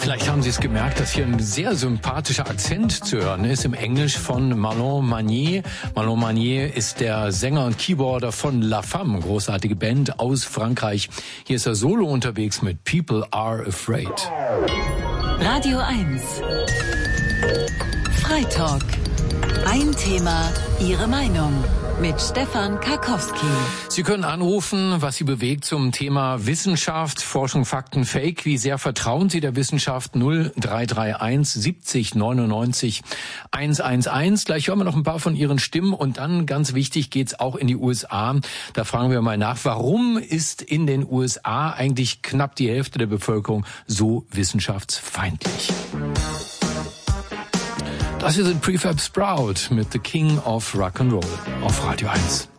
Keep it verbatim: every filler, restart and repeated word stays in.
Vielleicht haben Sie es gemerkt, dass hier ein sehr sympathischer Akzent zu hören ist im Englisch von Marlon Manier. Marlon Manier ist der Sänger und Keyboarder von La Femme, großartige Band aus Frankreich. Hier ist er solo unterwegs mit People Are Afraid. Radio eins. Freitalk. Ein Thema, Ihre Meinung. Mit Stefan Karkowski. Sie können anrufen, was Sie bewegt zum Thema Wissenschaft, Forschung, Fakten, Fake. Wie sehr vertrauen Sie der Wissenschaft? null drei drei eins siebzig neunundneunzig hundertelf. Gleich hören wir noch ein paar von Ihren Stimmen und dann, ganz wichtig, geht's auch in die U S A. Da fragen wir mal nach, warum ist in den U S A eigentlich knapp die Hälfte der Bevölkerung so wissenschaftsfeindlich? Das hier sind Prefab Sprout mit The King of Rock'n'Roll auf Radio eins.